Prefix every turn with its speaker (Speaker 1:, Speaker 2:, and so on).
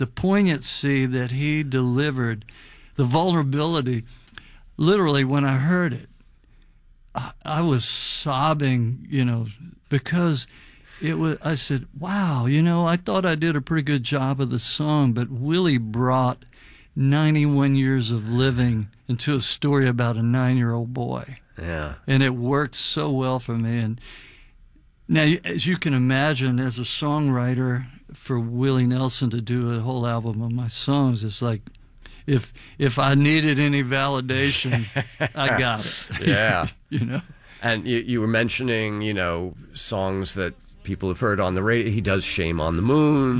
Speaker 1: the poignancy that he delivered, the vulnerability. Literally, when I heard it, I was sobbing, because it was. I said, "Wow, I thought I did a pretty good job of the song, but Willie brought 91 years of living into a story about a 9-year-old boy."
Speaker 2: Yeah.
Speaker 1: And it worked so well for me. And now, as you can imagine, as a songwriter, for Willie Nelson to do a whole album of my songs, it's like, if I needed any validation, I got it.
Speaker 2: Yeah.
Speaker 1: And
Speaker 2: you were mentioning, songs that people have heard on the radio. He does "Shame on the Moon."